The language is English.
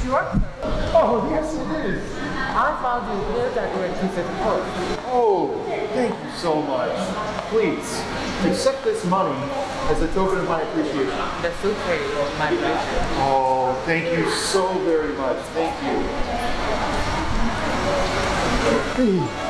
yours? Oh, yes it is. I found you here decorated piece of post. Oh, thank you so much. Please, accept this money as a token of my appreciation. The suitcase of my pleasure. Oh, thank you so very much. Thank you.